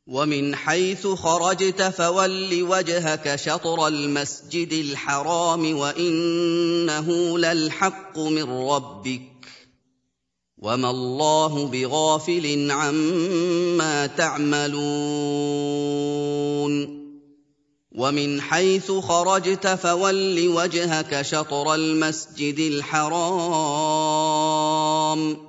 ومن حيث خرجت فول وجهك شطر المسجد الحرام وإنه للحق من ربك وما الله بغافل عما تعملون ومن حيث خرجت فول وجهك شطر المسجد الحرام